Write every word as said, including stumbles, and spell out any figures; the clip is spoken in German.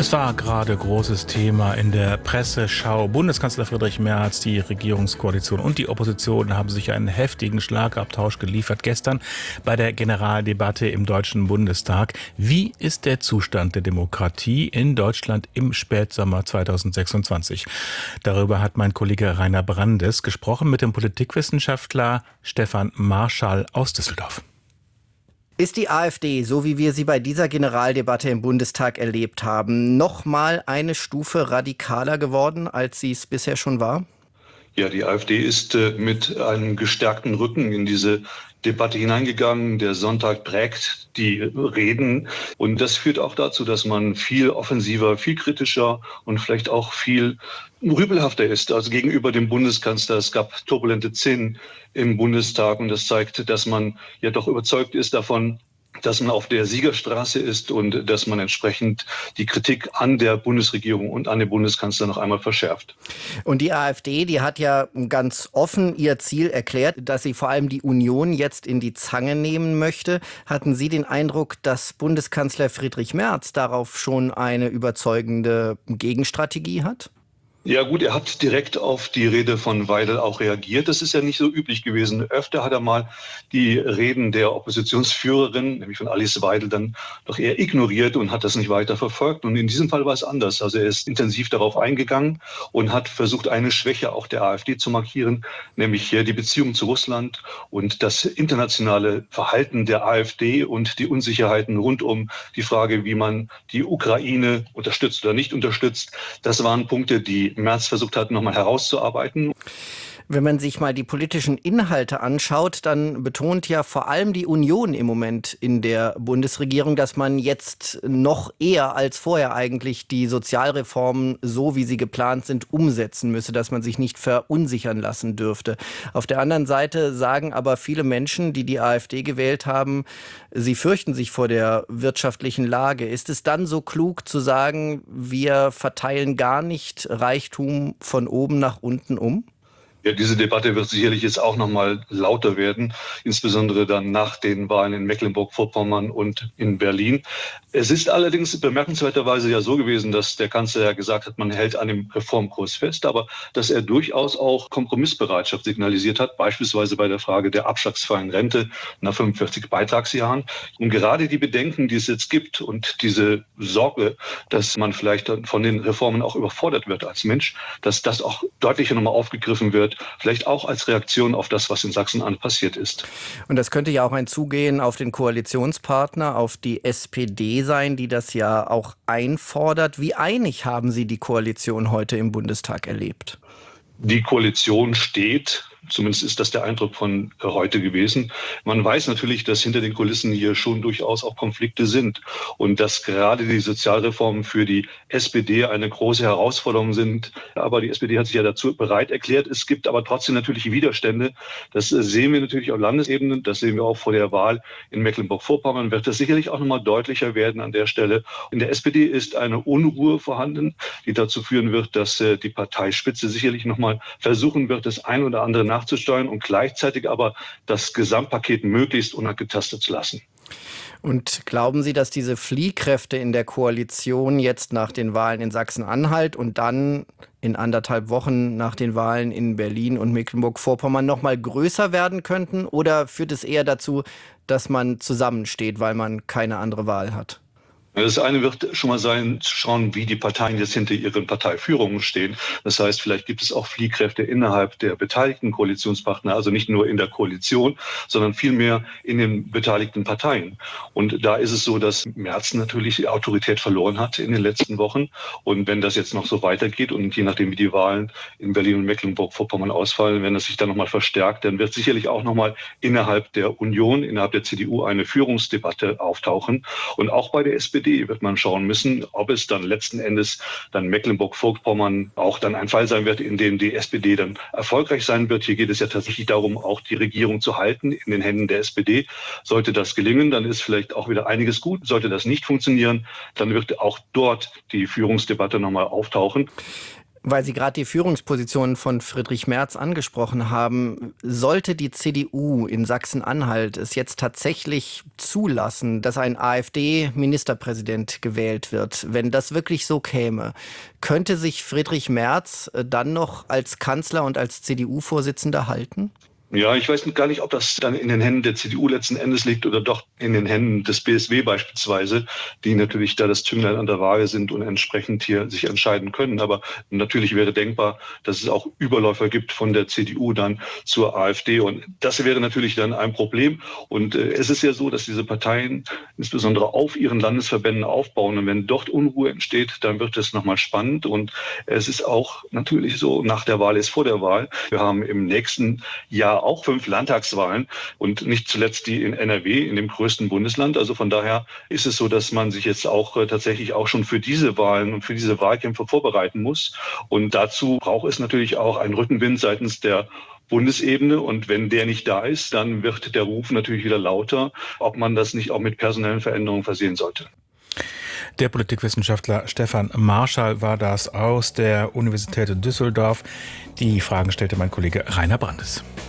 Es war gerade großes Thema in der Presseschau. Bundeskanzler Friedrich Merz, die Regierungskoalition und die Opposition haben sich einen heftigen Schlagabtausch geliefert gestern bei der Generaldebatte im Deutschen Bundestag. Wie ist der Zustand der Demokratie in Deutschland im Spätsommer zweitausendsechsundzwanzig? Darüber hat mein Kollege Rainer Brandes gesprochen mit dem Politikwissenschaftler Stefan Marschall aus Düsseldorf. Ist die AfD, so wie wir sie bei dieser Generaldebatte im Bundestag erlebt haben, noch mal eine Stufe radikaler geworden, als sie es bisher schon war? Ja, die AfD ist äh, mit einem gestärkten Rücken in diese Debatte hineingegangen. Der Sonntag prägt die Reden. Und das führt auch dazu, dass man viel offensiver, viel kritischer und vielleicht auch viel rübelhafter ist als gegenüber dem Bundeskanzler. Es gab turbulente Szenen im Bundestag und das zeigt, dass man ja doch überzeugt ist davon, dass man auf der Siegerstraße ist und dass man entsprechend die Kritik an der Bundesregierung und an den Bundeskanzler noch einmal verschärft. Und die AfD, die hat ja ganz offen ihr Ziel erklärt, dass sie vor allem die Union jetzt in die Zange nehmen möchte. Hatten Sie den Eindruck, dass Bundeskanzler Friedrich Merz darauf schon eine überzeugende Gegenstrategie hat? Ja gut, er hat direkt auf die Rede von Weidel auch reagiert. Das ist ja nicht so üblich gewesen. Öfter hat er mal die Reden der Oppositionsführerin, nämlich von Alice Weidel, dann doch eher ignoriert und hat das nicht weiter verfolgt. Und in diesem Fall war es anders. Also er ist intensiv darauf eingegangen und hat versucht, eine Schwäche auch der AfD zu markieren, nämlich hier die Beziehung zu Russland und das internationale Verhalten der AfD und die Unsicherheiten rund um die Frage, wie man die Ukraine unterstützt oder nicht unterstützt. Das waren Punkte, die Merz versucht hat, nochmal herauszuarbeiten. Wenn man sich mal die politischen Inhalte anschaut, dann betont ja vor allem die Union im Moment in der Bundesregierung, dass man jetzt noch eher als vorher eigentlich die Sozialreformen, so wie sie geplant sind, umsetzen müsse, dass man sich nicht verunsichern lassen dürfte. Auf der anderen Seite sagen aber viele Menschen, die die AfD gewählt haben, sie fürchten sich vor der wirtschaftlichen Lage. Ist es dann so klug zu sagen, wir verteilen gar nicht Reichtum von oben nach unten um? Ja, diese Debatte wird sicherlich jetzt auch noch mal lauter werden, insbesondere dann nach den Wahlen in Mecklenburg-Vorpommern und in Berlin. Es ist allerdings bemerkenswerterweise ja so gewesen, dass der Kanzler ja gesagt hat, man hält an dem Reformkurs fest, aber dass er durchaus auch Kompromissbereitschaft signalisiert hat, beispielsweise bei der Frage der abschlagsfreien Rente nach fünfundvierzig Beitragsjahren. Und gerade die Bedenken, die es jetzt gibt und diese Sorge, dass man vielleicht von den Reformen auch überfordert wird als Mensch, dass das auch deutlicher nochmal aufgegriffen wird, vielleicht auch als Reaktion auf das, was in Sachsen-Anhalt passiert ist. Und das könnte ja auch ein Zugehen auf den Koalitionspartner, auf die S P D sein, die das ja auch einfordert. Wie einig haben Sie die Koalition heute im Bundestag erlebt? Die Koalition steht, zumindest ist das der Eindruck von heute gewesen. Man weiß natürlich, dass hinter den Kulissen hier schon durchaus auch Konflikte sind und dass gerade die Sozialreformen für die S P D eine große Herausforderung sind. Aber die S P D hat sich ja dazu bereit erklärt. Es gibt aber trotzdem natürlich Widerstände. Das sehen wir natürlich auf Landesebene. Das sehen wir auch vor der Wahl in Mecklenburg-Vorpommern. Wird das sicherlich auch noch mal deutlicher werden an der Stelle. In der S P D ist eine Unruhe vorhanden, die dazu führen wird, dass die Parteispitze sicherlich noch mal versuchen wird, das ein oder andere nachzusteuern und gleichzeitig aber das Gesamtpaket möglichst unangetastet zu lassen. Und glauben Sie, dass diese Fliehkräfte in der Koalition jetzt nach den Wahlen in Sachsen-Anhalt und dann in anderthalb Wochen nach den Wahlen in Berlin und Mecklenburg-Vorpommern noch mal größer werden könnten? Oder führt es eher dazu, dass man zusammensteht, weil man keine andere Wahl hat? Das eine wird schon mal sein, zu schauen, wie die Parteien jetzt hinter ihren Parteiführungen stehen. Das heißt, vielleicht gibt es auch Fliehkräfte innerhalb der beteiligten Koalitionspartner, also nicht nur in der Koalition, sondern vielmehr in den beteiligten Parteien. Und da ist es so, dass Merz natürlich die Autorität verloren hat in den letzten Wochen. Und wenn das jetzt noch so weitergeht und je nachdem, wie die Wahlen in Berlin und Mecklenburg-Vorpommern ausfallen, wenn das sich dann nochmal verstärkt, dann wird sicherlich auch nochmal innerhalb der Union, innerhalb der C D U eine Führungsdebatte auftauchen. Und auch bei der S P D wird man schauen müssen, ob es dann letzten Endes dann Mecklenburg-Vorpommern auch dann ein Fall sein wird, in dem die S P D dann erfolgreich sein wird. Hier geht es ja tatsächlich darum, auch die Regierung zu halten in den Händen der S P D. Sollte das gelingen, dann ist vielleicht auch wieder einiges gut. Sollte das nicht funktionieren, dann wird auch dort die Führungsdebatte nochmal auftauchen. Weil Sie gerade die Führungspositionen von Friedrich Merz angesprochen haben, sollte die C D U in Sachsen-Anhalt es jetzt tatsächlich zulassen, dass ein AfD-Ministerpräsident gewählt wird, wenn das wirklich so käme, könnte sich Friedrich Merz dann noch als Kanzler und als C D U-Vorsitzender halten? Ja, ich weiß gar nicht, ob das dann in den Händen der C D U letzten Endes liegt oder doch in den Händen des B S W beispielsweise, die natürlich da das Zünglein an der Waage sind und entsprechend hier sich entscheiden können. Aber natürlich wäre denkbar, dass es auch Überläufer gibt von der C D U dann zur AfD. Und das wäre natürlich dann ein Problem. Und äh, es ist ja so, dass diese Parteien insbesondere auf ihren Landesverbänden aufbauen. Und wenn dort Unruhe entsteht, dann wird es nochmal spannend. Und es ist auch natürlich so, nach der Wahl ist vor der Wahl. Wir haben im nächsten Jahr auch fünf Landtagswahlen und nicht zuletzt die in N R W, in dem größten Bundesland. Also von daher ist es so, dass man sich jetzt auch äh, tatsächlich auch schon für diese Wahlen und für diese Wahlkämpfe vorbereiten muss. Und dazu braucht es natürlich auch einen Rückenwind seitens der Bundesebene. Und wenn der nicht da ist, dann wird der Ruf natürlich wieder lauter, ob man das nicht auch mit personellen Veränderungen versehen sollte. Der Politikwissenschaftler Stefan Marschall war das aus der Universität Düsseldorf. Die Fragen stellte mein Kollege Rainer Brandes.